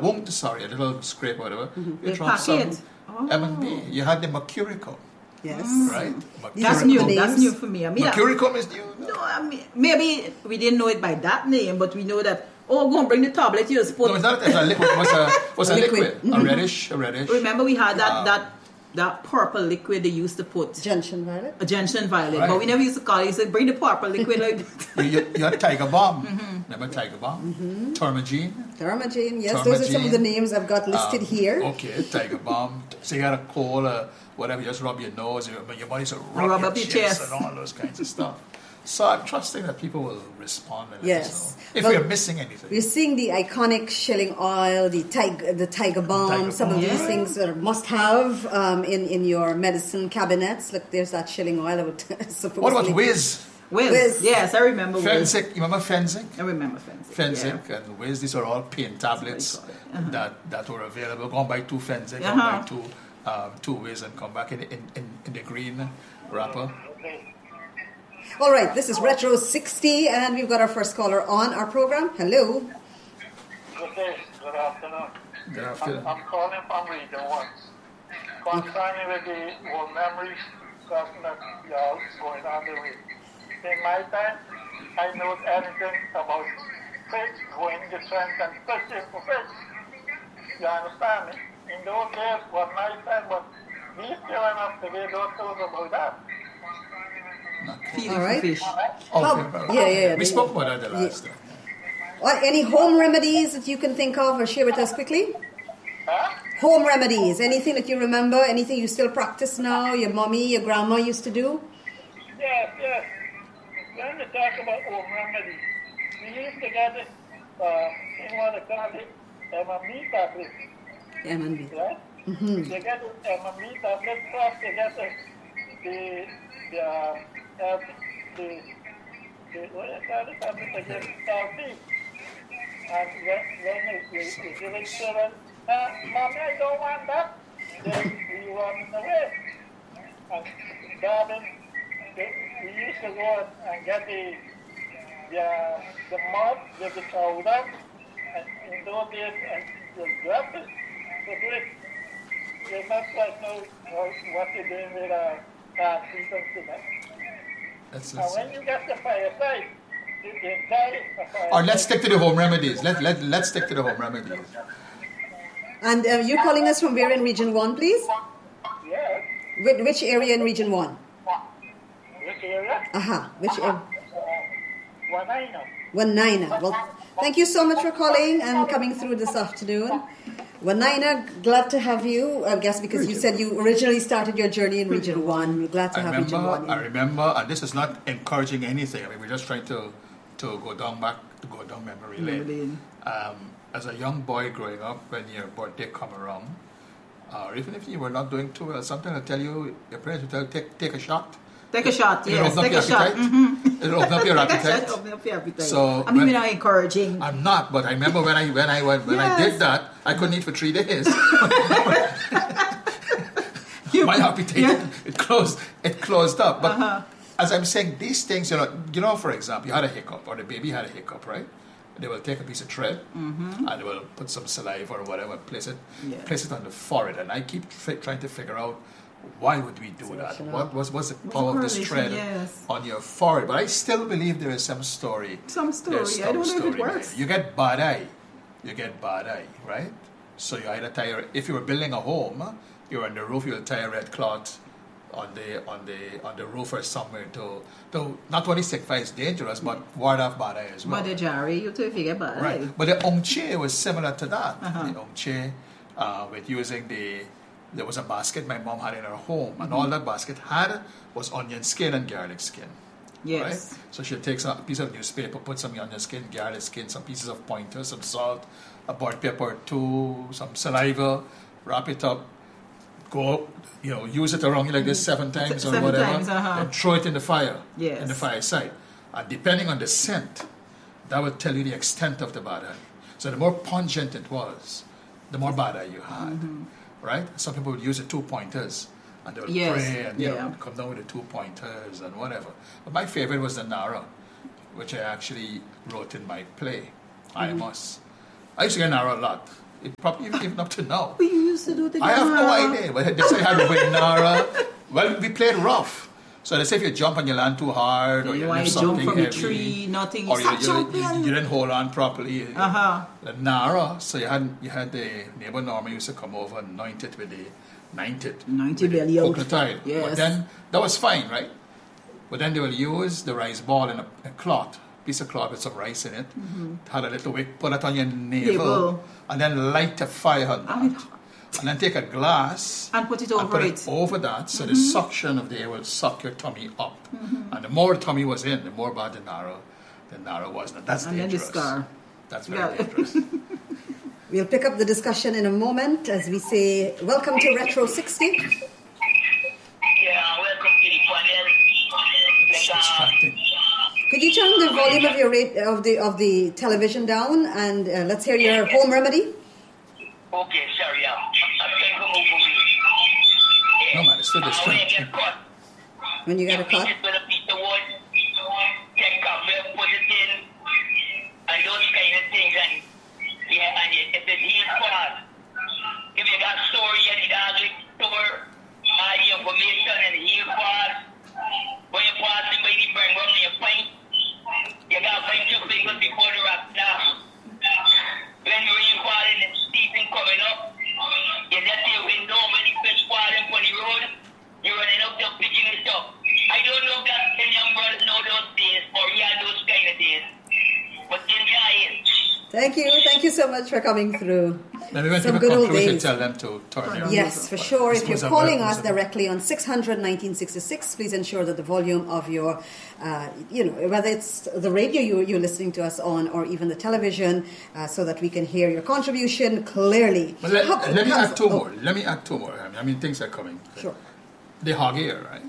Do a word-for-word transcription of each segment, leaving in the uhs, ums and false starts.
won't, sorry, a little scrape or whatever. Mm-hmm. You They drop pack some it. Oh. M and B. You had the mercuricum, Yes. right? That's Mercuricum. new. That's new for me. I mean, I- Mercuricum is new. no, I mean, maybe we didn't know it by that name, but we know that. Oh, go and bring the tablet. You just put. No, it's not. It's a liquid. It was a, was a A liquid. liquid. A reddish, a reddish. Remember, we had that Um, that that purple liquid they used to put. Gentian violet. A gentian violet, Right. but we never used to call it. You said, bring the purple liquid. Like, You, you, you had Tiger Bomb. Mm-hmm. Remember Tiger Bomb? Termagene. Dermagene. Yes, those are some of the Termagene. names I've got listed Um, here. Okay, Tiger Bomb. So you got a cold, uh, whatever, you just rub your nose, your, your body so rub, Rub your, up your chest, chest. and all those kinds of stuff. So I'm trusting that people will respond and let Yes. us know if Well, we're missing anything. We're seeing the iconic shilling oil, the tiger, the tiger balm. Tiger Some balm. of these Yeah. things are must-have um, in in your medicine cabinets. Look, there's that shilling oil. I would supposedly. What about Wiz? Wiz. Wiz. Yes, I remember Wiz. Fensic, you remember Fensic? I remember Fensic. Fensic Yeah. and Wiz, these are all pain tablets That's what you call it. Uh-huh. that, that were available. Go and buy two Fensic, go Uh-huh. and buy two, um, two Wiz and come back in, in, in, in the green wrapper. All right, this is Retro sixty, and we've got our first caller on our program. Hello. Good day, good afternoon. Good I'm, afternoon. I'm calling from Region one. Concerning with the old memories something that y'all going on the way. In my time, I know anything about fish, going the trench and fishing for fish. You understand me? In those days was my time, but these children of today don't know about that. Feeding All right. for fish. Okay, How- right. yeah, yeah, yeah. We spoke about that the last time. What, any home remedies that you can think of or share with us quickly? Huh? Home remedies, anything that you remember, anything you still practice now, your mommy, your grandma used to do? Yes, yes. When we talk about home remedies, we used to get it, uh, in what they call it, M M E tablet. M and B. Right? Mm-hmm. They get the M M E tablet first, they get the, the, the, uh, uh, the, the, what is that, the tablet again, L P. And when, when you, you, you give it to them, uh, Mommy, I don't want that. Then we run away. And darling, they, we used to go and get the, the, the mud with the powder, and in those days, and you drop it, so do it. You're not quite know what what you're doing with a uh, season cement. That's, And that's, when you get the fireside, you can die a fireside. or let's stick to the home remedies. Let, let, let's stick to the home remedies. And uh, you're calling us from where in Region one, please? Yes. Which, which area in Region one? Which area? Aha, which area? Uh, what I know. Wanaina. Well, thank you so much for calling and coming through this afternoon. Wanaina, glad to have you. I guess because you said you originally started your journey in Region one. We're glad to I have remember, Region one. I remember, and this is not encouraging anything. I mean, we're just trying to, to go down back, to go down memory lane. Lane. Um, as a young boy growing up, when your birthday come around, or even if you were not doing too well, something will tell you, your parents will tell you, take, take a shot. Take a shot, It'll yes. open up Take your a shot. appetite. Mm-hmm. It'll open up your Take a appetite. shot, open up your appetite. So I mean, when- we're not encouraging. I'm not, but I remember when I when I went when I Yes. did that, I couldn't eat for three days. You- My appetite Yeah. it closed it closed up. But Uh-huh. as I'm saying, these things, you know, you know, for example, you had a hiccup or the baby had a hiccup, right? They will take a piece of thread and they will put some saliva or whatever, place it, Yeah. place it on the forehead, and I keep fi- trying to figure out why would we do that? Selection What was what's the What's power the of this correlation? thread Yes. on your forehead? But I still believe there is some story. Some story. There's I don't know if it story behind works. it. You get bad eye. You get bad eye, right? So you either tie, a- if you were building a home, you're on the roof, you'll tie a red cloth on the on the on the roof or somewhere to to not only signify it's dangerous, but ward off bad eye as well. But the Jerry, you too, if you get bad. Right. But the omche was similar to that. Uh-huh. The omche, uh, with using the, there was a basket my mom had in her home, and all that basket had was onion skin and garlic skin. Yes. Right? So she takes a piece of newspaper, put some onion skin, garlic skin, some pieces of pointer, some salt, a burnt pepper or two, some saliva, wrap it up, go, you know, use it around you like this seven times or Seven whatever, times, uh-huh. and throw it in the fire, Yes. in the fireside. And depending on the scent, that would tell you the extent of the bad eye. So the more pungent it was, the more bad eye you had, right? Some people would use the two pointers, and they would Yes, pray and you yeah. know, come down with the two pointers and whatever. But my favorite was the Nara, which I actually wrote in my play, I Must. I used to get Nara a lot. It probably even up to now. We used to do the I have no Nara. idea. But they say how to play Nara. Well, we played rough. So they say if you jump and you land too hard, or You you want lift to jump something from a heavy, tree, nothing. or you, Stop you, jumping. you, you didn't hold on properly. Uh-huh. The Nara. So you had you had the neighbor Norma used to come over and anoint it with the ninety it. ninety with the belly out. coconut oil. Yes. But then that was fine, right? But then they will use the rice ball in a, a cloth, piece of cloth with some rice in it, Mm-hmm. had a little wick, put it on your navel, Navel. and then light a fire on that. And And then take a glass And put it and over put it. it over that, so the Mm-hmm. suction of the air will suck your tummy up. And the more tummy was in, the more bad the narrow, the narrow was. Now, that's And then the dangerous. scar. That's very Yeah. dangerous. We'll pick up the discussion in a moment as we say, welcome to Retro sixty. Yeah, welcome to the panel. It's Like, uh, distracting. Could you turn the volume of your rate, of the of the television down, and uh, let's hear your home remedy? okay, sorry, yeah. I'm trying to move away. No, man, it's still Uh, when you distracting. get caught, When you get a cut? it's with a piece of wood, take a bit, put it in, and those kind of things. And yeah, and if it heals fast, if you got story and it has like store all the information and heal fast, when you pass it by the burn rum in your pint, you got to find your fingers before the rock now. When you rain falling and season coming up, you let your window when the fish falling for the road, you're running up there picking it up. I don't know if that any young brothers know those days or yeah, those kind of days. But enjoy it. Thank you. Thank you so much for coming through. Maybe when Some people good come old through, we should days. tell them to turn their Yes, for sure. This If you're was a calling very- us directly on six hundred nineteen sixty-six, please ensure that the volume of your, uh, you know, whether it's the radio you, you're listening to us on or even the television, uh, so that we can hear your contribution clearly. But let, How- let me how- add two oh, more. Let me add two more. I mean, things are coming. Sure. The hog ear, right?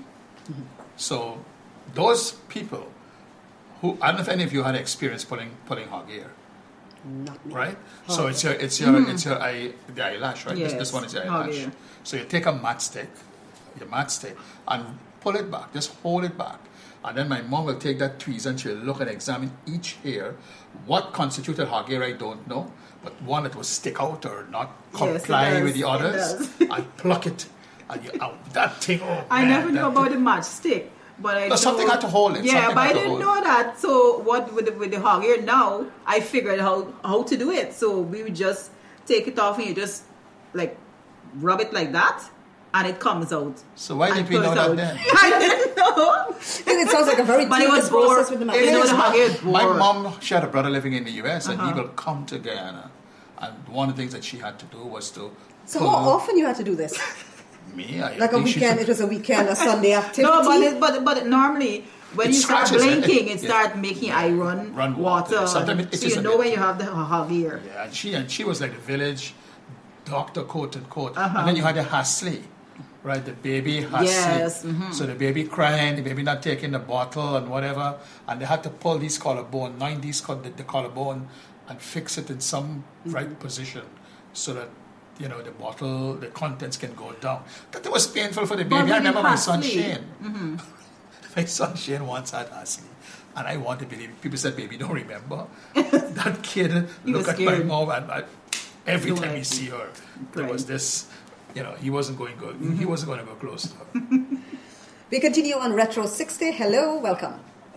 So those people who, I don't know if any of you had experience pulling pulling hog ear, Not me. right? So it's your it's your it's your eye the eyelash, right? This, Yes, this one is your hog eyelash. ear. So you take a matchstick, your matchstick, and pull it back. Just hold it back. And then my mom will take that tweezers and she'll look and examine each hair. What constituted hog ear, I don't know. But one that will stick out or not Yes, it comply does. with the It others, does. and pluck it. And you, oh, that thing, oh, I man, never knew that about thing. the matchstick, but I No, know, something had to hold it. Yeah, Something but had I to didn't hold know that. So what with the, with the hog ear now, I figured how how to do it. So we would just take it off and you just like rub it like that, and it comes out. So why And didn't we pull know it that out. then? I didn't know. It sounds like a very But it tedious was bored. process with the You know match. the hog ear is My bored. mom, she had a brother living in the U S, and he Uh-huh. will come to Guyana. And one of the things that she had to do was to So pull how often you had to do this? me. I Like a think she weekend? took- It was a weekend, a Sunday activity. No, but it, but but normally when It you start scratches it. blinking, it Yeah. start making I run, Run water. water. Sometimes it so is you a know bit. when you have the hog ear. Yeah, and she and she was like the village doctor, quote unquote. Uh-huh. And then you had the Hasley, right? The baby Hasley. Yes, mhm. So the baby crying, the baby not taking the bottle and whatever, and they had to pull these collarbone, nine these col- the, the collarbone, and fix it in some right position, so that you know the bottle, the contents can go down. That was painful for the But baby. with I remember the my son Hasley, Shane. My son Shane once had Hasley. And I want to believe, people said, baby, don't remember. That kid He look was at my scared. mom and I, every Don't time he like see it. her, there Right. was this, you know, he wasn't going to go, Mm-hmm. he wasn't going to go close to her. We continue on Retro sixty. Hello, welcome.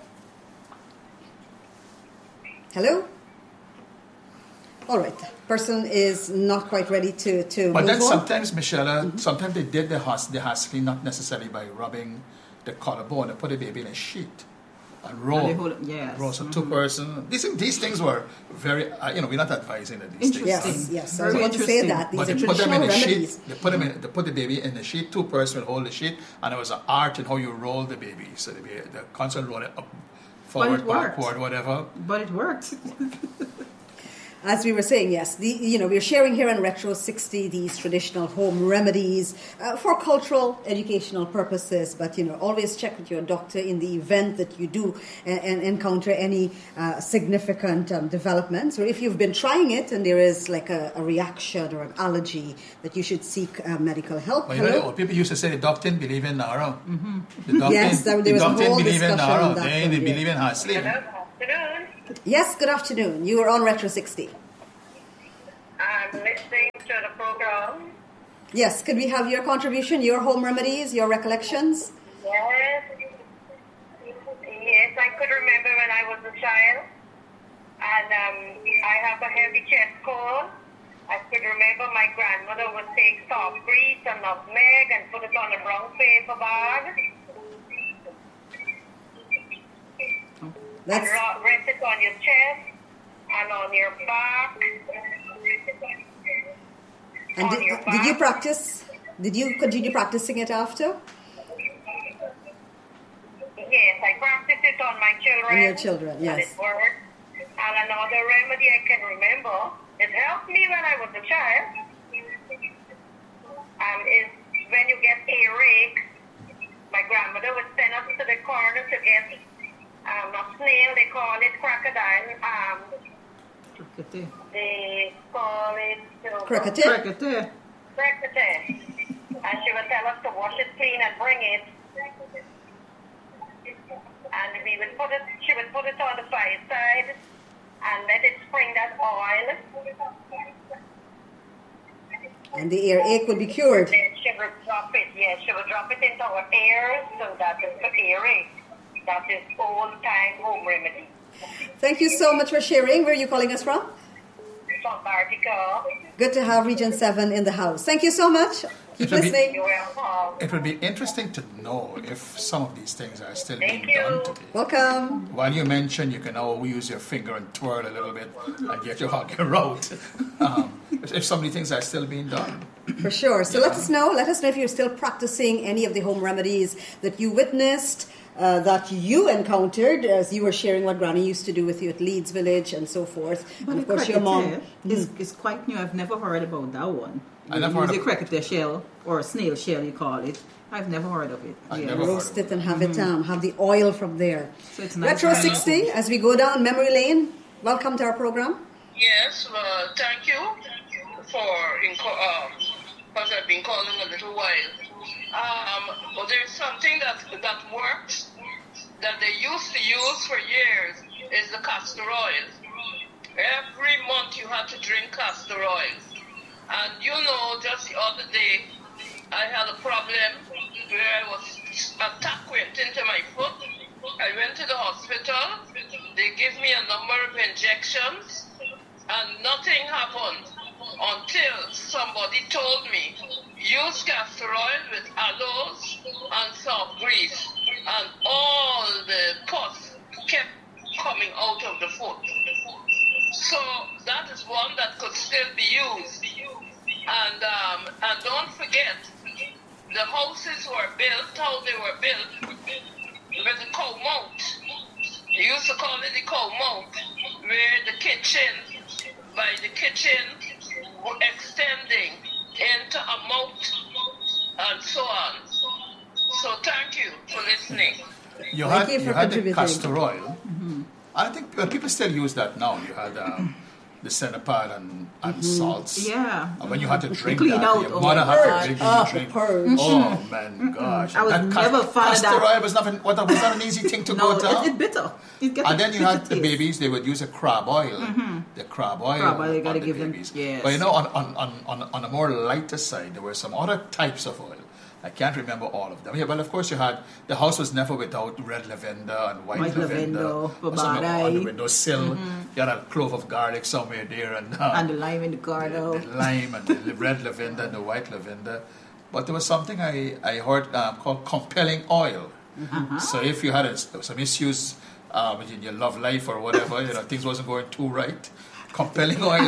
Hello? All right. Person is not quite ready to, to But move then on. sometimes, Michelle, sometimes they did the, hus- the Hasley not necessarily by rubbing the collarbone. They put the baby in a sheet and roll. And they hold it- yes. Roll. So two person. These, these things were very, uh, you know, we're not advising that these things. Yes, Interesting. yes. I Very was going to say interesting. that. These But are they put them traditional in a remedies. sheet. They put them in. They put the baby in the sheet. Two person would hold the sheet, and there was an art in how you roll the baby. So the baby, the constant roll it up, forward, worked. backward, whatever. But it worked. As we were saying, yes, the, you know, we're sharing here on Retro sixty these traditional home remedies uh, for cultural, educational purposes. But, you know, always check with your doctor in the event that you do and, and encounter any uh, significant um, developments. Or if you've been trying it and there is like a, a reaction or an allergy, that you should seek uh, medical help. Well, you know, Hello? the old people used to say the doctor didn't believe in Nara. Mm-hmm. The doctor, Yes, there- there the was a doctor whole didn't believe in discussion on Nara. that They, one, they yeah. believe in Hasley. Good afternoon. Yes, good afternoon. You are on Retro sixty. Um, to the program. Yes, could we have your contribution, your home remedies, your recollections? Yes. Yes, I could remember when I was a child. And um, I have a heavy chest cold. I could remember my grandmother would take soft grease and nutmeg and put it on a brown paper bag. That's... And ro- rest it on your chest and on your back. And on did, your did you back. practice? Did you continue practicing it after? Yes, I practiced it on my children. On your children, And yes. it worked. And another remedy I can remember, it helped me when I was a child, um, is when you get earache, my grandmother would send us to the corner to get um, a snail, they call it crocodile, um, Crickety. they call it... Uh, Crickety? Crickety. Crickety. And she would tell us to wash it clean and bring it. And we would put it, she would put it on the fireside and let it spring that oil. And the earache would be cured. Then she would drop it, yes, she would drop it into our ears so that it's the earache. That is old-time home remedy. Thank you so much for sharing. Where are you calling us from? From Bartica. Good to have Region seven in the house. Thank you so much. Keep It will be- listening. You're welcome. It would be interesting to know if some of these things are still Thank being done you. today. Welcome. While you mentioned you can now use your finger and twirl a little bit and get your hugger out. Um, if some of these things are still being done. For sure. So let us know. Let us know if you're still practicing any of the home remedies that you witnessed, uh, that you encountered as you were sharing what Granny used to do with you at Leeds Village and so forth. But And of the course, your mom. crickety is, is quite new. I've never heard about that one. I You never use heard a of- crickety shell or snail shell, you call it. I've never heard of it. I Yeah. never- Roast it and have it um, have the oil from there. So it's nice. Retro sixty, as we go down memory lane. Welcome to our program. Yes, well, thank you for inco- um, because I've been calling a little while. Um, but there's something that that works that they used to use for years is the castor oil. Every month you had to drink castor oil, and you know, just the other day I had a problem where I was a tack went into my foot. I went to the hospital. They gave me a number of injections, and nothing happened until somebody told me, use castor oil with aloes and soft grease, and all the pus kept coming out of the foot. So that is one that could still be used. And um, and don't forget, the houses were built how they were built with a cow mount. They used to call it the cow mount, where the kitchen, by the kitchen, were extending into a moat and so on. So thank you for listening. You Thank had, you you for had the contributing. castor oil. I think well, people still use that now. You had um, the Cenapal and, and salts. Yeah. And when you had to drink Clean that, out, your oh mother my had God. to drink, Oh, drink. the purge. Oh man, gosh! I was That never cas- fan of castor that. oil was not what was not an easy thing to No, go down. it's, it's bitter. It gets And then you bitter had the taste. babies; they would use a crab oil. The crab oil. Crab oil, you gotta on the give them- babies. yes. But you know, on, on, on, on, on a more lighter side, there were some other types of oil. I can't remember all of them. Yeah, well, of course, you had the house was never without red lavender and white, White lavender, lavender, or something babadai. on the windowsill. You had a clove of garlic somewhere there, and, uh, And the lime in the the, garden. the lime and the red lavender and the white lavender. But there was something I, I heard um, called compelling oil. So if you had a, some issues uh, in your love life or whatever, you know, things wasn't going too right, compelling oil.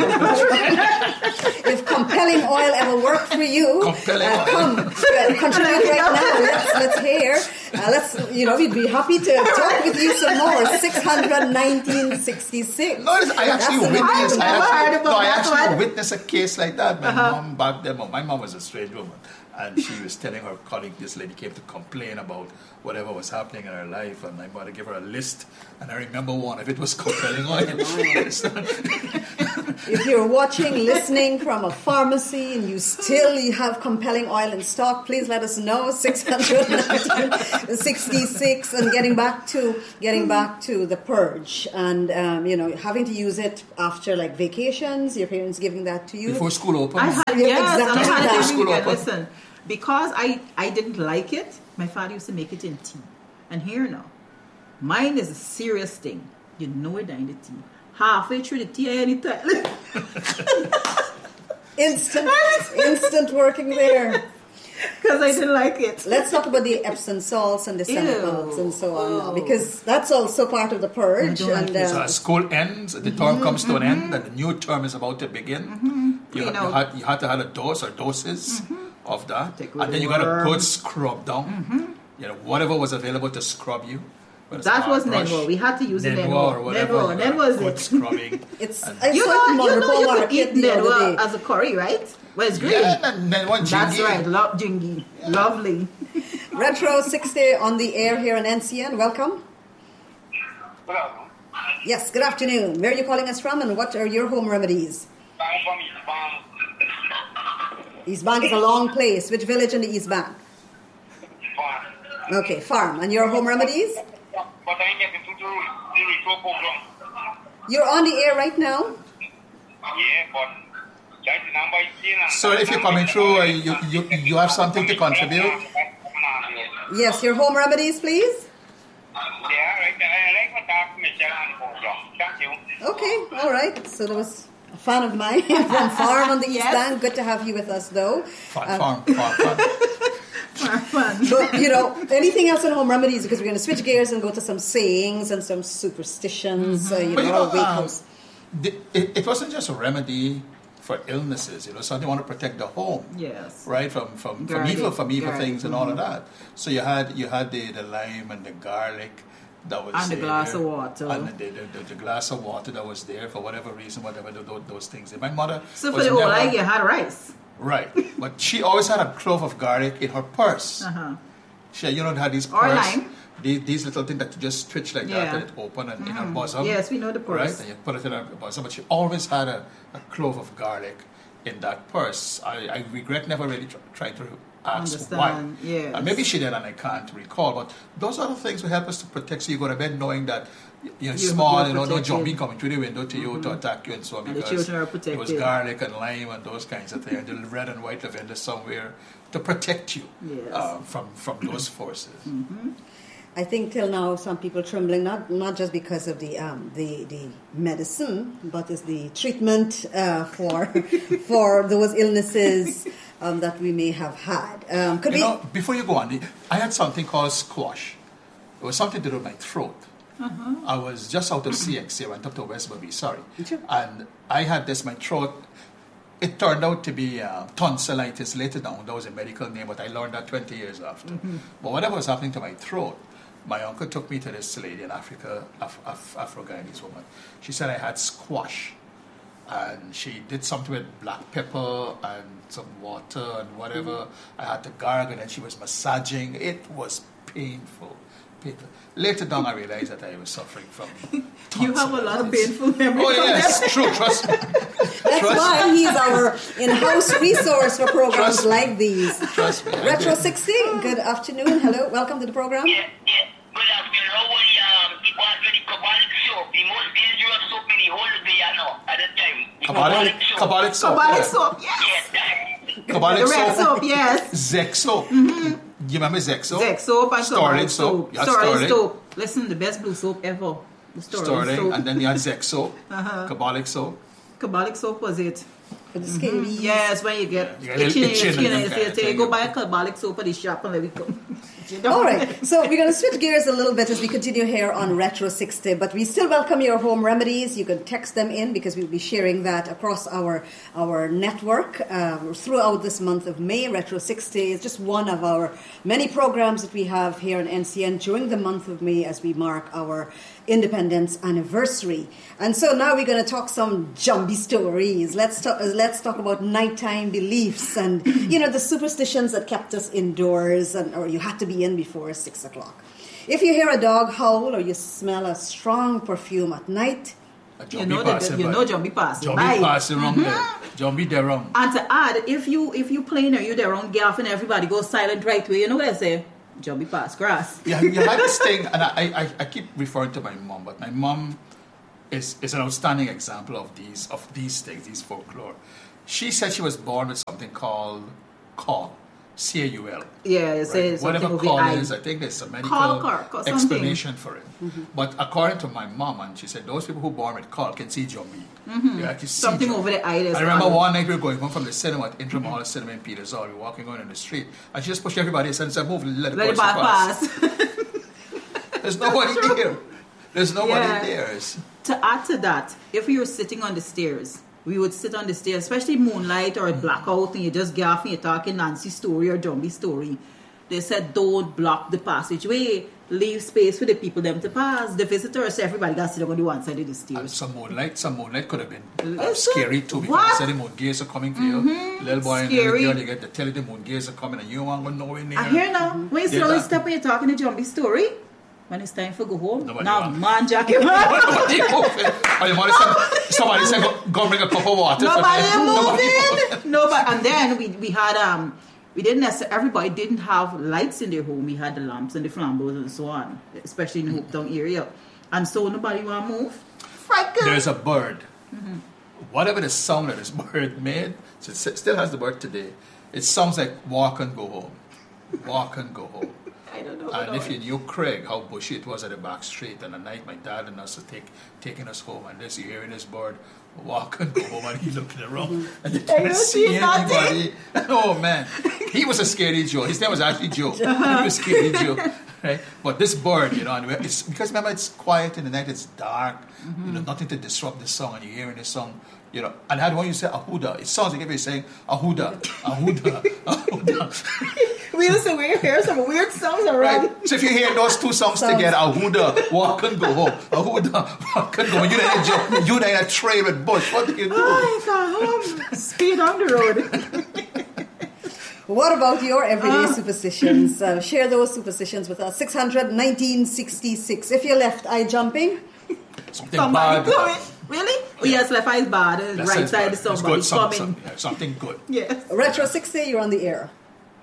If compelling oil ever worked for you, Compelling uh, oil. come uh, contribute right now. Let's, let's hear. Uh, let's, you know, we'd be happy to talk with you some more. six hundred nineteen sixty-six. No, it's- I actually That's an witnessed. I I've never actually, heard about no, I that actually one. witnessed a case like that. My mom back then, my mom was a strange woman, and she was telling her colleague, this lady came to complain about whatever was happening in her life, and my mother gave her a list, and I remember one of it was compelling oil. if you're watching, listening from a pharmacy and you still you have compelling oil in stock, please let us know. six hundred nineteen sixty-six. And getting back to getting back to the purge, and um, you know, having to use it after like vacations, your parents giving that to you Before school opens. I had, Yeah, yes, exactly. I had Before to school really open. listen. Because I, I didn't like it, my father used to make it in tea. And here now, mine is a serious thing. You know it in the tea. Halfway through the tea, I any time. instant instant working there. Because I didn't like it. Let's talk about the Epsom salts and the Ew. Senapals and so on now, Oh. because that's also part of the purge. I don't like And it. So uh, as school ends, the term comes to an end, and the new term is about to begin. You, Clean you, out. had, you had to have a dose or doses of that, Take away and then the you got a good worms. scrub down. You know, whatever was available to scrub you. whether it's That a was brush, Nenwa. We had to use a Nenwa Nenwa. or whatever. Nenwa. you got Nenwa is good it. scrubbing. it's and- I You saw it know, in you know Monroe you could Market eat the other Nenwa day. as a curry, right? Well, it's great. Yeah, and Nenwa That's jingy. right. Love jingy. Lovely. Retro sixty on the air here in N C N. Welcome. Good afternoon. Yes, good afternoon. Where are you calling us from, and what are your home remedies? I'm from East Bank. East Bank is a long place. Which village in the East Bank? Farm. Okay, farm. And your home remedies? But I ain't getting to do the retro program. You're on the air right now. Yeah, but that's the number is seen. So if you're coming through, uh, you, you, you have something to contribute? Yes, your home remedies, please. Yeah, right. I like what Doctor Michelle on the program. Thank you. Okay, all right. So there was a fan of mine from farm on the East Yes. Bank. Good to have you with us, though. Farm, Um, farm, farm, farm. Fun. But, you know, anything else on home remedies? Because we're going to switch gears and go to some sayings and some superstitions, uh, you But know, you know, wake um, ups. the- it, it wasn't just a remedy for illnesses, you know, so they want to protect the home. Yes. Right, from from, from Garlic, evil from evil garlic, things and all of that. So you had you had the, the lime and the garlic that was And the there, glass of water. and the, the, the, the glass of water that was there for whatever reason, whatever those, those things. My mother So for was the whole never- life, you had rice. right, but she always had a clove of garlic in her purse. Uh-huh. She, you know, had these Or purse, lime. these, these little things that you just twitch like that Yeah. and it open and in her bosom. Yes, we know the purse. Right, and you put it in her bosom. But she always had a, a clove of garlic in that purse. I, I regret never really tr- trying to ask Understand, why. yes. Uh, maybe she did and I can't recall. But those are the things that help us to protect. So you go to bed knowing that you're You- small, you're you know, no protected. zombie coming through the window to you to attack you and so on. And the Because children are there was protected. garlic and lime and those kinds of things. And the red and white lavender somewhere to protect you Yes. uh, from, from those forces. I think till now some people trembling not not just because of the um, the the medicine, but it's the treatment uh, for for those illnesses um, that we may have had. Um, could You we? know, before you go on, the- I had something called squash. It was something to do with my throat. I was just out of C X C. I went up to West Bobby, sorry. Sure. And I had this, my throat, it turned out to be uh, tonsillitis later down. That was a medical name, but I learned that twenty years after. But whatever was happening to my throat, my uncle took me to this lady in Africa, Af- Af- Afro-Guyanese woman. She said I had squash. And she did something with black pepper and some water and whatever. I had to gargle, and then she was massaging. It was painful. painful. Later down, I realized that I was suffering from You have a lot of tonsillitis. painful memories. Oh, from yes, that. true, trust me. That's Trust- why he's our in-house resource for programs Trust me. like these. Trust me. I Retro did. sixty. Good afternoon. Hello. Welcome to the program. Yeah, yeah. Good afternoon. How was um, it was very Kabbalic soap, the most dangerous soap in the whole of the year now, at that time. The Kabbalic, soap. Kabbalic soap. Kabbalah yeah. soap, yes. Yes, that. Kabbalic The red soap. soap, yes. Zek soap. You remember Zek soap? Zek soap and Sterling Kabbalah soap. soap. You had Sterling Sterling. soap. Listen, the best blue soap ever. The Sterling, Sterling. soap. And then you had Zek soap. Uh-huh. Kabbalic soap. Kabbalah soap was it? For the skin. Yes, when you get You get a itching little in your itching skin and and you that say, kind of say, thing. go buy a Kabbalah soap at the shop and let it come. All right, so we're going to switch gears a little bit as we continue here on Retro sixty, but we still welcome your home remedies. You can text them in because we'll be sharing that across our our network um, throughout this month of May. Retro sixty is just one of our many programs that we have here in N C N during the month of May as we mark our independence anniversary. And so now we're going to talk some jumbie stories. Let's talk, uh, let's talk about nighttime beliefs and, you know, the superstitions that kept us indoors and or you had to be in before six o'clock. If you hear a dog howl or you smell a strong perfume at night, You know that you know Jumbie passing. Jumbie passing wrong there. Jumbie there wrong. And to add, if you if you playing or you there wrong gaff and everybody goes silent right way, you know what I say? Jumbie pass grass. Yeah, you had this thing, and I, I, I keep referring to my mom, but my mom is is an outstanding example of these of these things, these folklore. She said she was born with something called call. C A U L. Yeah, it right? says whatever call is, I think there's a medical call, call, call, explanation for it. Mm-hmm. But according to my mom, and she said those people who born with call can see Jumbie. Mm-hmm. Yeah, can see something Jumbie. over the eye. I remember one night we were going home from the cinema at Intram Hall Cinema in Petersall. We were walking on in the street, and she just pushed everybody and said, "Move, let, let the it pass." There's nobody there. There's nobody yeah. there. To add to that, if you're sitting on the stairs, we would sit on the stairs, especially moonlight or blackout, and you just gaff and you're talking Nancy story or Jumbie story. They said, don't block the passageway. Leave space for the people them to pass. The visitors, everybody got to sit on the one side of the stairs. And some moonlight, some moonlight could have been uh, Listen, scary too, because what? they said the moon gaze are coming for Mm-hmm. you. Little boy Scary. and little girl, you get to tell you the moon gaze are coming and you don't want to go nowhere near. I hear now, when you sit Yeah, on the that- step and you're talking the Jumbie story, when it's time for go home, Nobody now want. man Jackie. Nobody moving. Or the mother said, somebody said, go, go bring a cup of water. Nobody for them. Nobody moving. Nobody. And then we we had um we didn't necessarily everybody didn't have lights in their home. We had the lamps and the flambeaux and so on, especially in the Hope Town area. And so nobody want to move. Frightened. There's a bird. Mm-hmm. Whatever the sound that this bird made, so it still has the bird today. It sounds like walk and go home. Walk and go home. I don't know. And if you knew Craig, how bushy it was at the back street, and at night my dad and us were take, taking us home, and this you hearing this bird walk and go home, and he looking around, and you I can't don't see see nothing. anybody. Oh man, he was a scary Joe. His name was actually Joe. He was scary Joe, right? But this bird, you know, and it's because remember it's quiet in the night, it's dark, mm-hmm. you know, nothing to disrupt the song, and you're hearing the song. You know, and how when you say ahuda, it sounds like if you're saying ahuda, ahuda, ahuda. We used to hear some weird songs around. Right. So if you hear those two songs Sounds. together, ahuda, walk and go home, ahuda, walk and go home. You in a jo- you in a trail with bush. What do you do? Oh, I got home. Speed on the road. What about your everyday Ah. superstitions? Uh, share those superstitions with us. six hundred nineteen sixty-six. If you're left eye jumping, Something Somebody bad. do it. Really? Oh, yes, left eye is bad. The That right sounds side bad. is It's somebody good. Some, coming. some, yeah, something good. Yes. Retro sixty, you're on the air.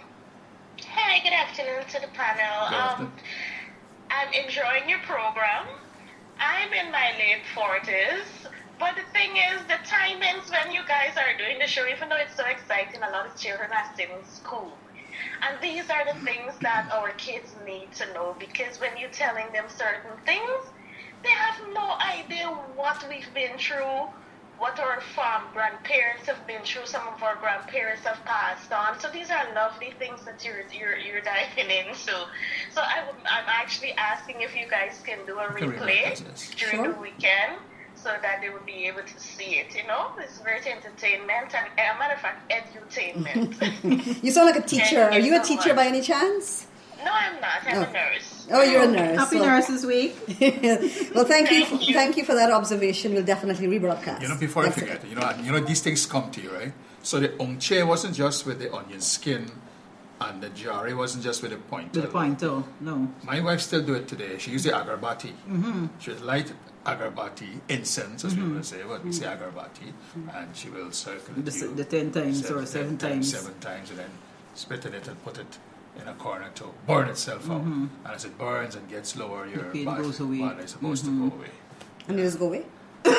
Hi, good afternoon to the panel. Good Um, afternoon. I'm enjoying your program. I'm in my late forties, but the thing is, the timings when you guys are doing the show, even though it's so exciting, a lot of children are still in school. And these are the things that our kids need to know, because when you're telling them certain things, they have no idea what we've been through, what our farm grandparents have been through, some of our grandparents have passed on. So these are lovely things that you're you're, you're diving into. So I would, I'm actually asking if you guys can do a Can replay replay, yes. during Sure. the weekend, so that they will be able to see it. You know, it's great entertainment and, as a matter of fact, edutainment. You sound like a teacher. Thank Are you you a so teacher much. by any chance? No, I'm not. I'm Oh. a nurse. Oh, you're a nurse. Happy so- Nurses Week. Well, thank you, Thank you. thank you for that observation. We'll definitely rebroadcast. You know, before That's I forget, you know, and you know, these things come to you, right? So the ongche wasn't just with the onion skin, and the jari wasn't just with the point. To the point, oh, no. My wife still do it today. She used the agarbati. Mm-hmm. She would light agarbati, incense, as we would say, but we say agarbati, and she will circle it. The, you the ten times or seven times. Seven times, and then spit in it and put it in a corner to burn itself out. And as it burns and gets lower, your pain body, goes away. body is supposed to go away. And you just go away. Well,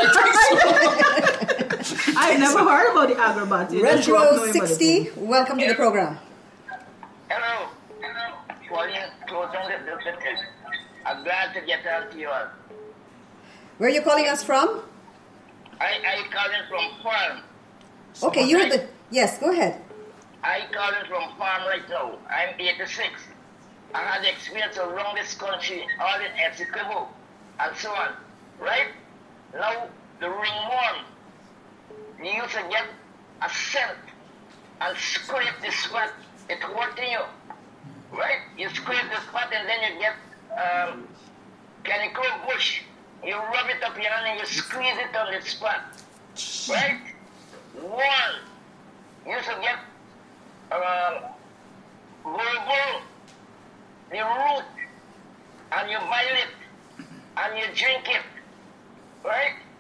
I think so. I never heard about the agrabati. I just grew up Retro knowing about it. sixty, welcome to the program. Hello. Calling close on the business. I'm glad to get on to you all. Where are you calling us from? I, I calling from farm. Okay, you're the... Yes, go ahead. I calling from farm right now. I'm eighty-six. I had experience around this country, all in Essequibo and so on. Right? Now, the ringworm, you used to get a scent and scrape the spot. It's hurting you. Right? You scrape the spot and then you get um, canicle bush. You rub it up your hand and you squeeze it on the spot. Right? One. You used to get um, bulbul, the root, and you boil it, and you drink it, right?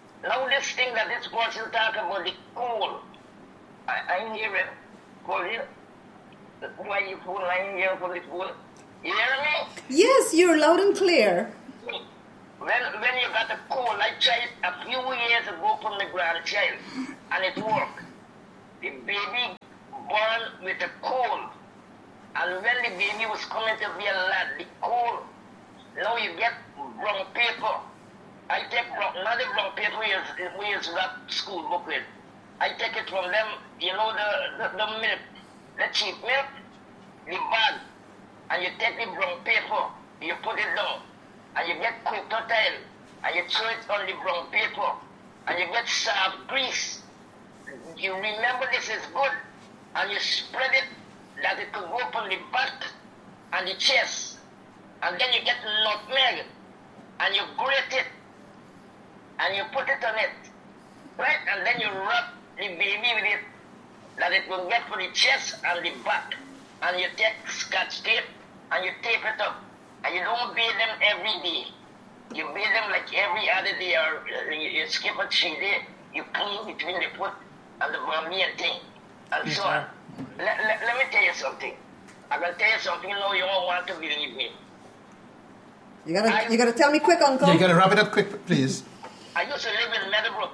hearing. Pauline, why you phone line here for this phone? You hear me? Yes, you're loud and clear. When, when you got a cold, I tried a few years ago from the grandchild, and it worked. The baby born with a cold, and when the baby was coming to be a lad, the cold, now you get brown paper. I take brown, not the brown paper we use, we use that school book with. I take it from them, you know, the, the, the milk, the cheap milk, the bag, and you take the brown paper, you put it down, and you get coconut oil, and you throw it on the brown paper, and you get soft grease. You remember this is good, and you spread it that it could go up on the back and the chest, and then you get nutmeg, and you grate it, and you put it on it, right, and then you rub the baby with it, that it will get for the chest and the back, and you take scotch tape, and you tape it up, and you don't bathe them every day. You bathe them like every other day, or uh, you, you skip a three day, you clean between the foot and the bummy and thing, and so on. Let, let, let me tell you something. I'm going to tell you something, you know, you won't want to believe me. You gotta, I- you gotta tell me quick, Uncle. Yeah, you got to wrap it up quick, please. I used to live in Meadowbrook.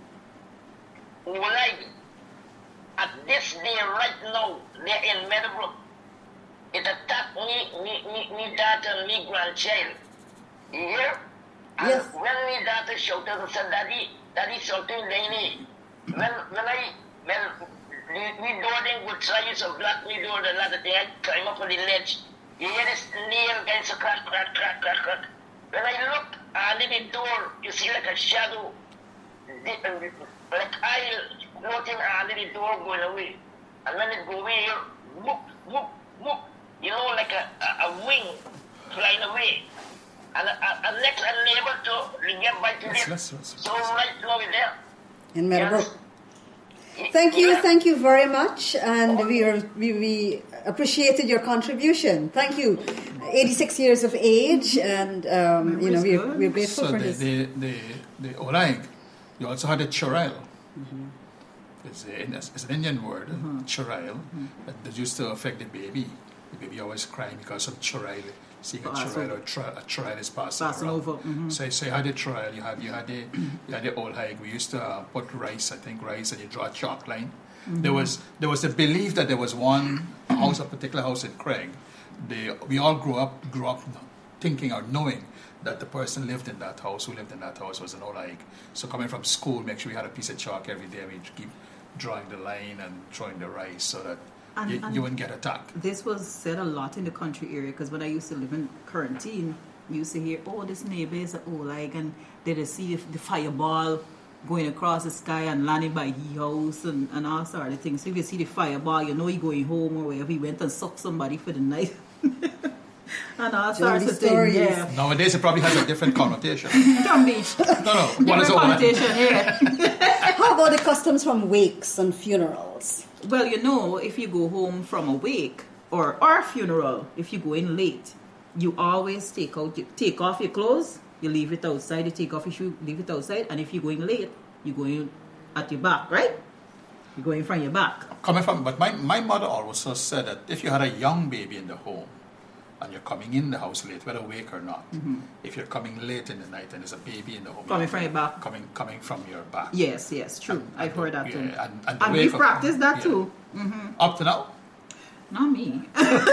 Like, at this day right now, they're in Meadowbrook. It attacked me, me, me, me daughter and me grandchild. You hear? And Yes. when me daughter shouted and said, Daddy, Daddy, something they need. When, when I, when we, we door didn't go try use a black me door, the ladder thing, I climb up on the ledge. You hear this nail guys a crack, crack, crack, crack, crack. When I look under the door, you see like a shadow, deep and like I floating under the door going away. And when it go away, you whoop, whoop, whoop. You know, like a, a, a wing flying away. And a, a, a next unable to get by to Let's- it. let's- let's- So right now we're there. In Meadowbrook. Yes. Thank you, Yeah. thank you very much, and we are we, we appreciated your contribution. Thank you. eighty-six years of age, and um, you know Memory's we're good. we're grateful So for the, his. the, the, the Olang, you also had a chorale. Mm-hmm. It's, a, it's an Indian word, chorale, that that used to affect the baby. The baby always crying because of chorale, seeing a Pass chorale over. or tri- a trial is passing, Passing around. over, mhm. So, so you had the trial, you had you had the you had the old hike. We used to uh, put rice, I think rice, and you draw a chalk line. There was there was a belief that there was one house, a particular house in Craig. They we all grew up grew up thinking or knowing that the person lived in that house, who lived in that house, was an old hike. So coming from school, make sure we had a piece of chalk every day. We keep drawing the line and throwing the rice so that And- you, and- you wouldn't get attacked. This was said a lot in the country area because when I used to live in quarantine, you used to hear, oh, this neighbor is a Olag, and they just see the, the fireball going across the sky and landing by his house and, and all sort of things. So if you see the fireball, you know he going home or wherever he went and sucked somebody for the night. And all sorts Jolly of things. stories. Yeah. Nowadays, it probably has a different connotation. John Beach. No, no, one Different is over. connotation, yeah. How about the customs from wakes and funerals? Well, you know, if you go home from a wake or, or a funeral, if you go in late, you always take out your, take off your clothes, you leave it outside, you take off your shoe, leave it outside, and if you're going late, you go in at your back, right? You go in from your back. Coming from, but my, my mother also said that if you had a young baby in the home and you're coming in the house late, whether awake or not, if you're coming late in the night and there's a baby in the home, Coming you're from your back. coming coming from your back. Yes, yes, true. And- I've and heard the- that too. yeah, and- and the And way we for- practice that yeah. too. Up to now, Not me.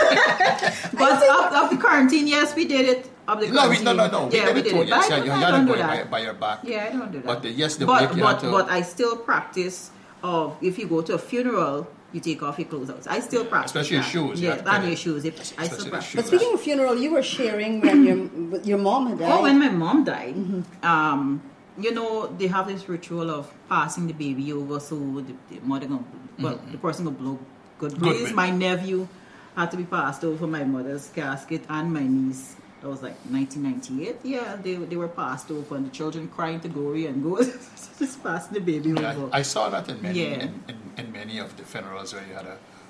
But up, up the quarantine, yes, we did it. Up the no, we, quarantine. no, no, no. We Yeah, did we it did too. it. Yes, But I yeah, you don't- had I to don't go do by, that. by your back. Yeah, I don't do that. But the, yes, the but, wake you but, had to. but I still practice of if you go to a funeral, you take off your clothes out. I still practice. Especially your that. shoes, you Yeah, have to and get your it. shoes. If, I Especially still the practice. shoes. But speaking of funeral, you were sharing when your your mom had died. Oh, when my mom died, um, you know, they have this ritual of passing the baby over so the, the mother gonna, well, the person gonna blow good breeze. breeze. My nephew had to be passed over my mother's casket and my niece. That was like nineteen ninety-eight. Yeah, they they were passed over and the children crying to glory and go just passing the baby Yeah, over. I, I saw that in many Yeah. in, in, in many of the funerals where you had a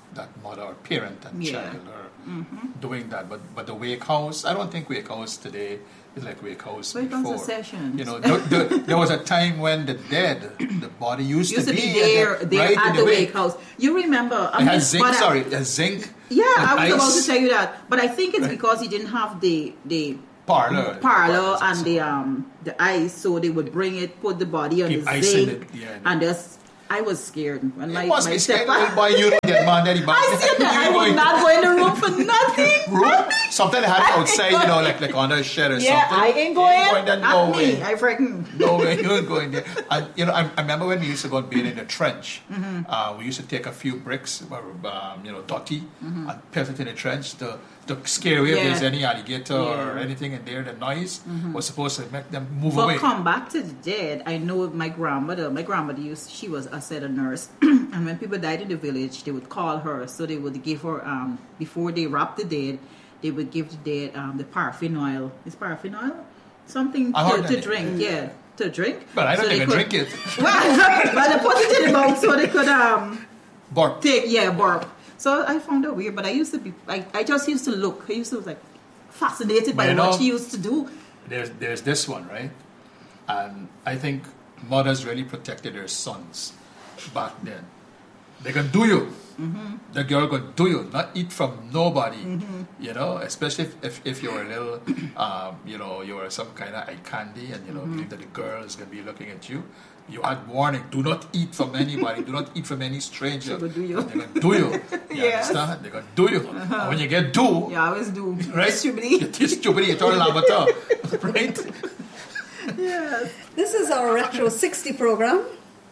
that mother or parent and Yeah. child are doing that. But but the wake house, I don't think wake house today is like wake house Wake house before. is sessions. You know, the, the, there was a time when the dead, the body used, Used to be at there, the, there right at in the wake. wake house. You remember? I It mean, has zinc. but I- Sorry, it has zinc. Yeah, and I was about ice, to tell you that, but I think it's Right. because he didn't have the the Parlor, parlor parlors and so the on. um the ice, so they would bring it, put the body on Keep the ice in zinc, it, yeah. and just I was scared when my It must my be scared, stepfather- little boy. You don't get man daddy back. I said that I You would going- not go in the room for nothing. room. Something had it outside, you know, like like under a shed or Yeah, something. I ain't You going. there, Not no me. way. I freaking. No way, you ain't going there. And you know, I, I remember when we used to go and bathe in the trench. Mm-hmm. Uh, we used to take a few bricks, um, you know, dotty, and pelt it in the trench to to scare away if Mm-hmm. Yeah. there's any alligator or Yeah. Mm-hmm. anything in there. The noise was supposed to make them move But away. come back to the dead. I know my grandmother. My grandmother used. She was, I said, a nurse. And when people died in the village, they would call her. So they would give her um before they wrap the dead, they would give the dead um the paraffin oil. Is paraffin oil something I to, heard to that. drink? Yeah, to drink. But I don't So think I could- drink it. Well, but they put it in the mouth so they could um Bark. take yeah burp. So I found it weird, but I used to be. I, I just used to look. I used to like fascinated by But you what know- she used to do. There's there's this one, right? And I think mothers really protected their sons back then. They can do you. Mm-hmm. The girl can do you, not eat from nobody. Mm-hmm. You know, especially if, if, if you're a little, um, you know, you're some kind of eye candy, and you know, Mm-hmm. believe that the girl is going to be looking at you. You had warning: do not eat from anybody. Do not eat from any stranger. She will do you. They're going to do you. You Yes. understand? They're going to do you. And when you get do, Yeah, I always do. right? Stupidity. It is stupid. You turn lamata, right? Yes. This is our Retro sixty program.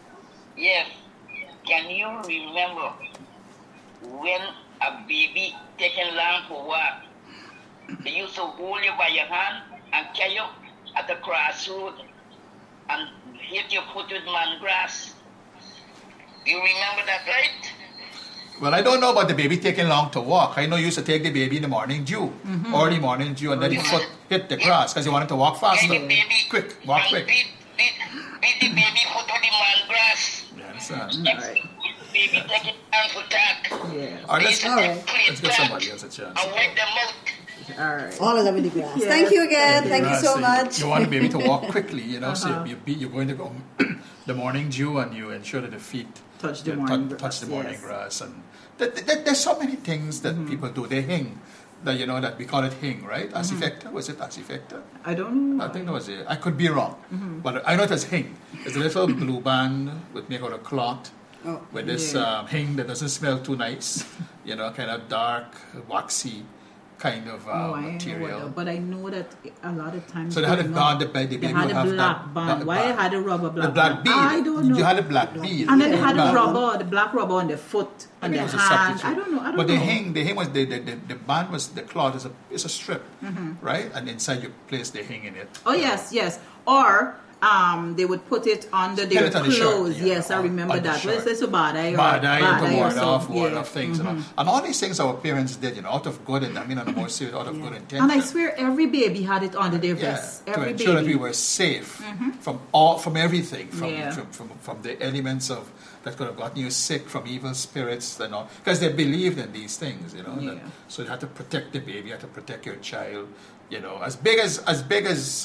Yes. Can you remember when a baby taken long for walk? They used to hold you by your hand and carry you at the crossroad and hit your foot with man grass. You remember that, right? Well, I don't know about the baby taking long to walk. I know you used to take the baby in the morning dew, early morning dew, and then the foot hit the grass because you wanted to walk faster. Get the baby Quick, walk and quick. Beat, beat, beat the baby foot with the man grass. You understand? Alright. Baby taking long for tack. Yes. All right, let's, All right. let's give somebody else a chance. And wake them out. All right. All of them in the grass. Yes. Thank you again. Thank Thank you Grass, so you- much. You want the baby to walk quickly, you know, so Uh-huh. you, you, you're going to go the morning dew and you ensure that the feet Touch the you morning tou- grass, touch the morning yes. grass. And th- th- th- there's so many things that people do. They hing, that you know, that we call it hing, right? Acifecta, was it acifecta? I don't know. I think that was it. I could be wrong, but I know it was hing. It's a little blue band with made out of cloth, Oh, with this yeah. um, hing that doesn't smell too nice. You know, kind of dark, waxy kind of uh, No, I ain't know material. what, but I know that a lot of times. So they had a growing band, up, the, the They baby had would a have black that, band. that Why band. had a rubber black The black band? bead. I don't know. You had a black bead. And then they had Black- a rubber, the black rubber on the foot, I on mean, the it was a hand. substitute. I don't know. I don't but know. the hing, the hing was the, the, the, the band was the cloth is a is a strip, Mm-hmm. right? And inside you place the hing in it. Oh yes, yes. Or um, they would put it under Pin their it on the shirt, clothes. yeah, yes, I on- remember on the that. What is shirt. this? Badai or Badai badai to or ward something. off, ward Yeah. off things, Mhm. and all. And all these things our parents did, you know, out of good, and I mean, on a more serious, out of good intention. And I swear, every baby had it under their Yeah, vest. to Every ensure baby. that we were safe from all, from everything, from, Yeah. from, from from the elements of that could have gotten you sick, from evil spirits and all, because they believed in these things, you know. that- Yeah. so you had to protect the baby, you had to protect your child, you know, as big as as big as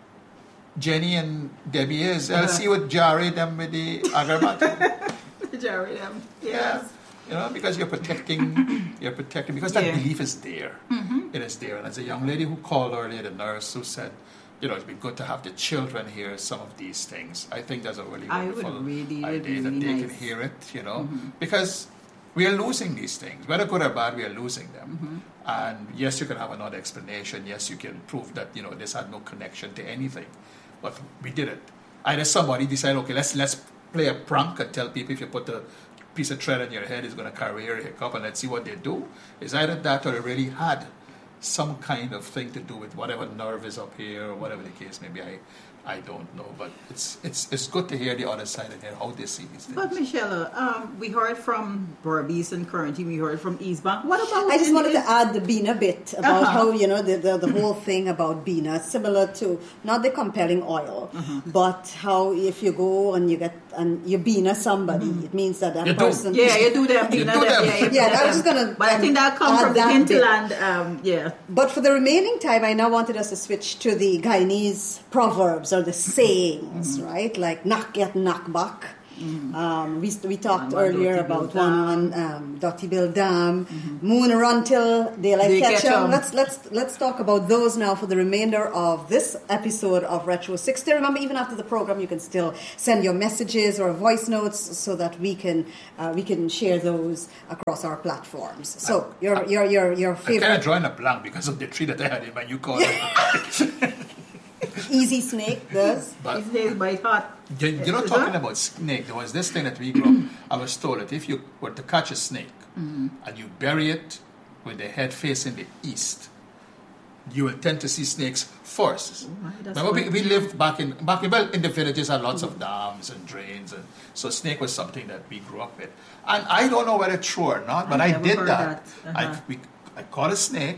Jenny and Debbie is. I'll see what Jared them with the agarbati. Jared, um, Yeah. yes. You know, because you're protecting, you're protecting, because that Yeah. belief is there. It is there. And as a young lady who called earlier, the nurse who said, you know, it'd be good to have the children hear some of these things. I think that's a really I would wonderful really- it would idea be that really they nice. can hear it, you know, because we are losing these things. Whether good or bad, we are losing them. And yes, you can have another explanation. Yes, you can prove that, you know, this had no connection to anything. But we did it. Either somebody decided, okay, let's let's play a prank and tell people if you put a piece of thread in your head, it's going to carry your hiccup, and let's see what they do. It's either that or it really had some kind of thing to do with whatever nerve is up here or whatever the case may be. I, I don't know, but it's it's it's good to hear the other side and hear how they see these things. But Michelle, um, we heard from Berbice and Currently, we heard from East Bank. What about? I just in wanted to the- add the Bina bit about Uh-huh. how, you know, the, the, the whole thing about Bina, similar to not the compelling oil, Uh-huh. but how if you go and you get and you bina somebody, Mm-hmm. it means that that You do. person. Yeah, you do them. You You do know, them. Yeah, you do Yeah, them. I was just gonna, But I think that comes add from the that bit. hinterland. Um, yeah. But for the remaining time, I now wanted us to switch to the Guyanese proverbs or the sayings, Mm-hmm. right? Like knock get knock back. Um, we, we talked One, one, earlier dotty bill about dam. one one um, Dotty Bill Dam, Moon run till daylight They catch catch 'em. 'em. Let's let's let's talk about those now for the remainder of this episode of Retro sixty. Remember, even after the program, you can still send your messages or voice notes so that we can uh, we can share those across our platforms. So your your your your I kind favorite of drawing a blank because of the tree that I had in my you call Easy Snake does. But His name by heart. you, you're not Is talking that? about snake. There was this thing that we grew up. I was told that if you were to catch a snake Mm-hmm. and you bury it with the head facing the east, you will tend to see snakes first. right, that's Remember, we, right. we lived back in back in, well, in the villages had lots of dams and drains, and so snake was something that we grew up with. And I don't know whether true or not, but I I, never did heard that. that. I Uh-huh. we, I caught a snake,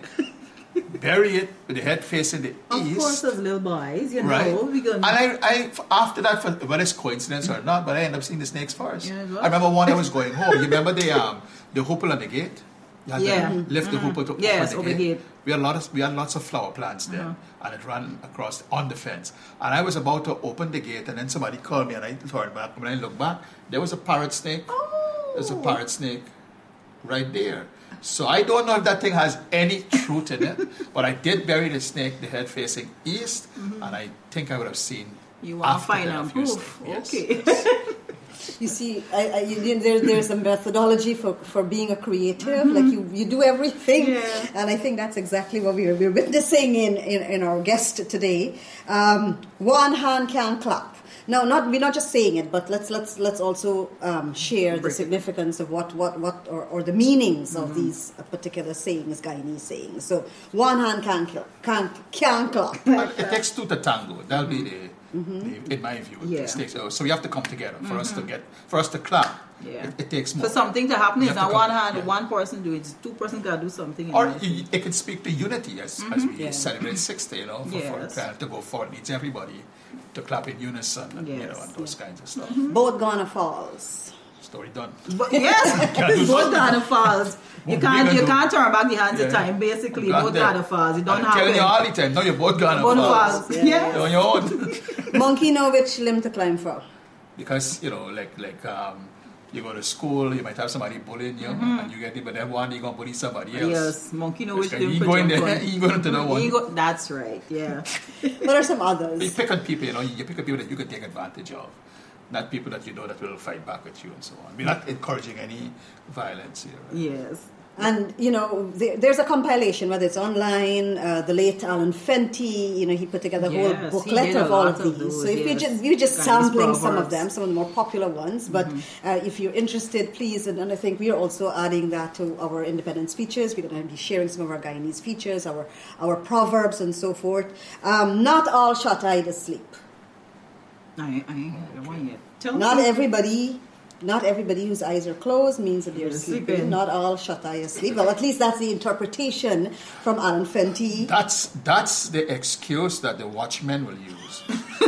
bury it with the head facing the Of east. course, as little boys, you Right. know, we And gonna. I, I, after that, for, whether it's coincidence or not, but I ended up seeing the snakes first. Yeah, well. I remember one I was going home. You remember the um, the hoople on the gate? You had Yeah. to lift the hoople to Yes, open over the the gate. gate. We had, lot of, we had lots of flower plants there, and it ran across on the fence. And I was about to open the gate, and then somebody called me, and I turned back. When I looked back, there was a parrot snake. Oh. There's a parrot snake right there. So I don't know if that thing has any truth in it, but I did bury the snake, the head facing east, and I think I would have seen. You want to after find that a out few proof? snakes. Okay. Yes. You see, I, I, you, there, there's a methodology for, for being a creative. Like you, you do everything, Yeah. and I think that's exactly what we're, we're witnessing in, in, in our guest today. Um, one hand can clap. No, not we're not just saying it, but let's let's let's also um, share the Break it. significance of what what what or, or the meanings of these uh, particular sayings, Guyanese sayings. So one hand can clap, can can clap. Well, it takes two to tango. That'll be the, the in my view. Yeah. It takes, so we have to come together for us to get for us to clap. Yeah. It, it takes more. For something to happen, You it's have not to one come- hand, yeah. one person do it. It's two person gotta do something. in Or life. it, it can speak to unity as, as we Yeah. celebrate sixty, you know, for, Yes. for to go forward needs everybody to clap in unison, and, you know, Yes. and those kinds of stuff. Both Ghana Falls. Story done. But yes, Can't do both something. Ghana Falls. You What can't we you gonna can't turn back the hands of Yeah. time. Basically, Got both that. Ghana Falls. It don't I'm telling you happen. all the time. No, you're both Ghana Both Falls. Falls. Yeah. Yes. You're on your own. Monkey know which limb to climb for. Because, you know, like, like um, you go to school, you might have somebody bullying you, and you get it, but then one day you're going to bully somebody else. Yes, monkey know which Because limb you to go in jump there, on. you go into the one. You go- That's right. Yeah. What are some You others? pick on people, you know, you pick on people that you can take advantage of, not people that you know that will fight back with you and so on. We're not encouraging any violence here. Right? Yes. And, you know, there, there's a compilation, whether it's online, uh, the late Alan Fenty, you know, he put together a Yes, whole he booklet did a of all lot of of these. those, so if you yes. just, you're just Guyanese sampling some of proverbs. them, some of the more popular ones. But uh, if you're interested, please, and, and I think we are also adding that to our independence features. We're going to be sharing some of our Guyanese features, our, our proverbs and so forth. Um, not all shut-eyed asleep. I, I ain't heard one yet. Tell Not me. everybody, not everybody whose eyes are closed means that they're You're sleeping. sleeping. Not all shut eye asleep. Well, at least that's the interpretation from Alan Fenty That's that's the excuse that the watchmen will use.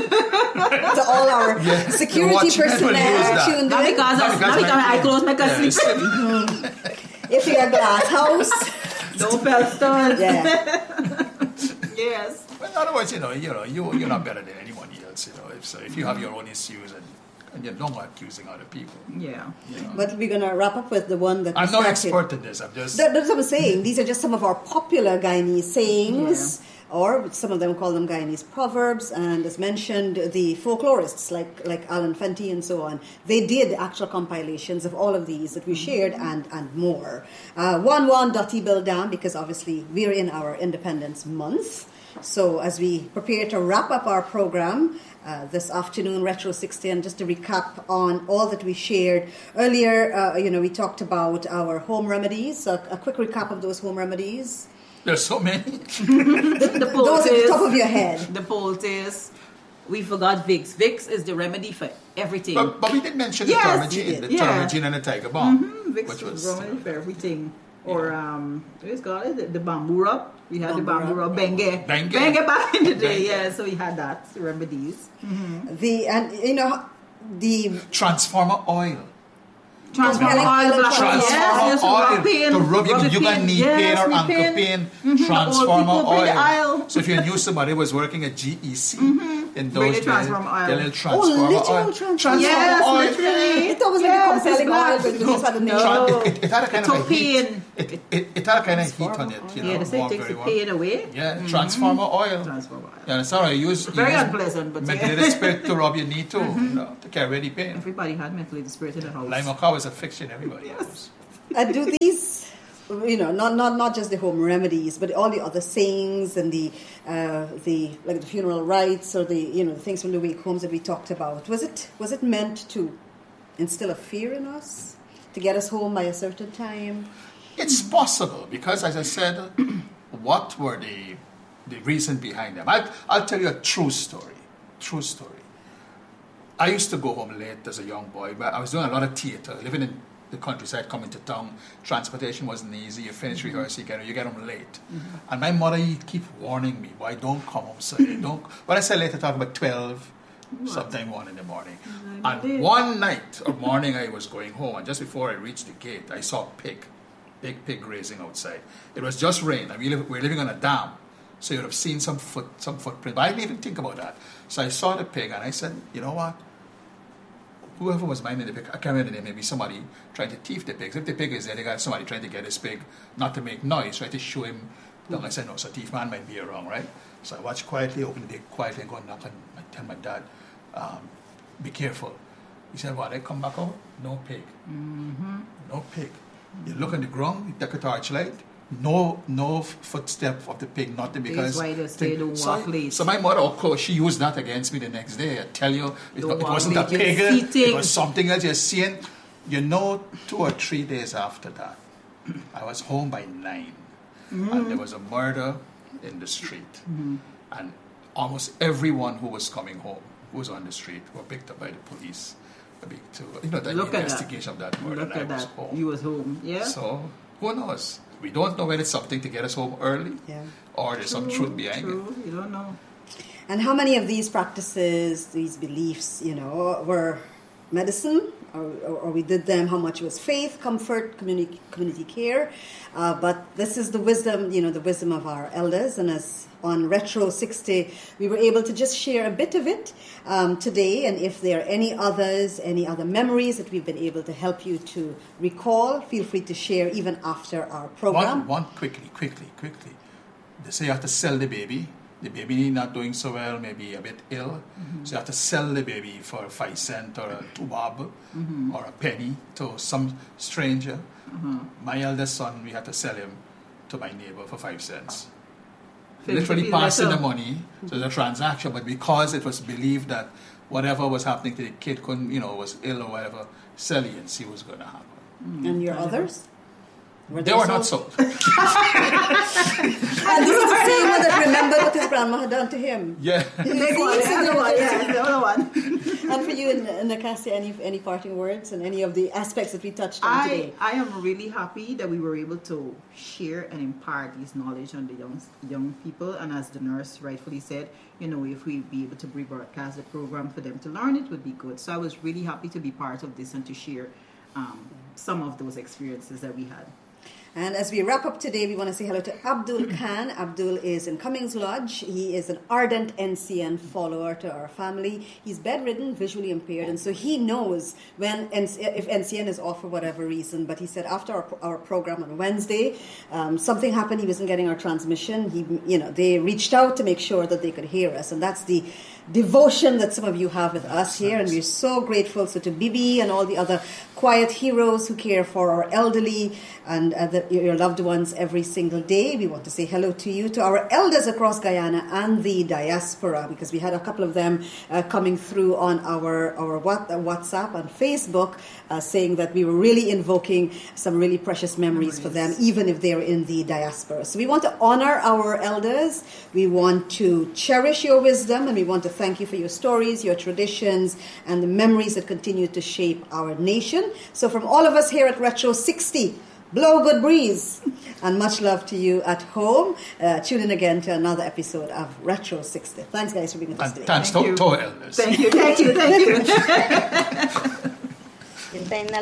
to all our Yeah, security the watchmen will personnel use that. tuned Not in. because, Not I, because not because my- I close my Yeah, sleep. it's- If you're a glass house, Don't fell stone. yeah. Yes. But in other words, you know, you know, you you're not better than anyone else. You know, if so, if you have your own issues and and you're not accusing other people. Yeah. You know, But we're gonna wrap up with the one that we I'm no started. expert in this. I'm just That- That's what I'm saying. These are just some of our popular Guyanese sayings, or some of them call them Guyanese proverbs. And as mentioned, the folklorists like like Alan Fenty and so on, they did actual compilations of all of these that we shared and and more. Uh, one one Dotty Bill Dam, because obviously we're in our Independence Month. So as we prepare to wrap up our program uh, this afternoon, Retro sixty, and just to recap on all that we shared earlier, uh, you know, we talked about our home remedies. So a quick recap of those home remedies. there's so many. The, the Those at the top of poultice. your head. The poultice. We forgot Vicks. Vicks is the remedy for everything. But, but we did mention Yes, the you Termagene, did. the Yeah. Termagene and the Tiger Balm, Mm, Vicks which was was remedy for everything. Or, um, what is it called? The, the bamboo rub. We had the Bamboo bamboo rub. rub. Benge. Benge. Benge back in the day, Benge. yeah. So we had that. Remedies. The and you know the Transformer oil. Transformer Remember? oil, black Transformer yes, yes, oil rub pain, to rub your, rub you got pain, knee yes, pain or knee ankle pain. pain. Mhm. Transformer Old people bring the oil. oil. So if you knew somebody was working at G E C in Bring those the days, transformer oil. their little Oh, transformer literal oil. transformer. Yes, oil. literally. It was like Yes, a compelling it's not- oil, but it just had a name. No. It, it, it had a kind of a Took heat. pain. It, it, it had a kind of heat on it, you know. Yeah, they say it warm, takes very the warm. pain away. Yeah, transformer oil. Transformer oil. Yeah, sorry, you use Very you use unpleasant, but yeah. methylated spirit to rub your knee too, you know, to carry away the pain. Everybody had methylated spirit in the house. Lime cow is a fiction, everybody knows. Uh, do these, you know, not, not not just the home remedies, but all the other sayings and the uh, the like the funeral rites or the you know the things from the wake homes that we talked about. Was it was it meant to instill a fear in us, to get us home by a certain time? It's possible because, as I said, what were the the reason behind them? I'll, I'll tell you a true story. True story. I used to go home late as a young boy, but I was doing a lot of theater, living in the countryside, coming to town. Transportation wasn't easy. You finish Mm-hmm. rehearsal, you get you get home late. Mm-hmm. And my mother he'd keep warning me, "Why don't come home Sunday? Don't." When I say late, I talk about twelve, sometime one in the morning. And one night or morning, I was going home, and just before I reached the gate, I saw a pig, big pig grazing outside. It was just rain, and we live, we're living on a dam, so you would have seen some foot some footprint. But I didn't even think about that. So I saw the pig, and I said, "You know what? Whoever was minding the pig, I can't remember the name, maybe somebody trying to thief the pigs. If the pig is there, they got somebody trying to get this pig not to make noise, right, to show him down. I said, no, so thief man might be around, right? So I watched quietly, open the gate quietly, and go and knock on, I tell my dad, um, be careful. He said, what, I come back out? No pig. Mm-hmm. No pig. You look on the ground, you take a torchlight, no no footstep of the pig, nothing, because... That's why they say don't walk so, late. so my mother, of course, she used that against me the next day. I tell you, it, Don't it walk wasn't a late, you're pig, seating. it was something else you're seeing. You know, two or three days after that, I was home by nine, Mm-hmm. and there was a murder in the street. Mm-hmm. And almost everyone who was coming home, who was on the street, were picked up by the police. A big to, you know, the Look at investigation of that murder, Look and at I was that. home. You was home. Yeah. So, who knows? We don't know whether it's something to get us home early, Yeah. or there's some truth behind it. True. You don't know. And how many of these practices, these beliefs, you know, were medicine, or, or, or we did them, how much was faith, comfort, community, community care. Uh, but this is the wisdom, you know, the wisdom of our elders. And as on Retro sixty, we were able to just share a bit of it um, today. And if there are any others, any other memories that we've been able to help you to recall, feel free to share even after our program. One, one quickly, quickly, quickly. They say you have to sell the baby. The baby not doing so well, maybe a bit ill. Mm-hmm. So you have to sell the baby for a five cent or a two bob mm-hmm. or a penny to some stranger. Mm-hmm. My eldest son, we had to sell him to my neighbor for five cents. Literally passing the money, so it's a transaction, but because it was believed that whatever was happening to the kid couldn't, you know, was ill or whatever, selling and see what's going to happen. Mm-hmm. And your others? Were they, they were not sold. And this is the same one that remembered what his grandma had done to him. Yeah. The big one, the other one, yeah, the other one. And for you, Nakasi, any any parting words and any of the aspects that we touched on I, today? I am really happy that we were able to share and impart this knowledge on the young young people. And as the nurse rightfully said, you know, if we be able to rebroadcast the program for them to learn, it would be good. So I was really happy to be part of this and to share um, some of those experiences that we had. And as we wrap up today, we want to say hello to Abdul Khan. Abdul is in Cummings Lodge. He is an ardent N C N follower to our family. He's bedridden, visually impaired, and so he knows when if N C N is off for whatever reason. But he said after our, our program on Wednesday, um, something happened. He wasn't getting our transmission. He, you know, they reached out to make sure that they could hear us, and that's the devotion that some of you have with us here, and we're so grateful. So to Bibi and all the other quiet heroes who care for our elderly and uh, the, your loved ones every single day, we want to say hello to you, to our elders across Guyana and the diaspora, because we had a couple of them uh, coming through on our, our WhatsApp and Facebook uh, saying that we were really invoking some really precious memories, memories for them, even if they're in the diaspora. So we want to honor our elders, we want to cherish your wisdom, and we want to thank you for your stories, your traditions, and the memories that continue to shape our nation. So from all of us here at Retro sixty, blow good breeze. And much love to you at home. Uh, tune in again to another episode of Retro sixty. Thanks, guys, for being with us And today. thanks Thank to, you. to our elders. Thank you, thank you, thank you. Yung time na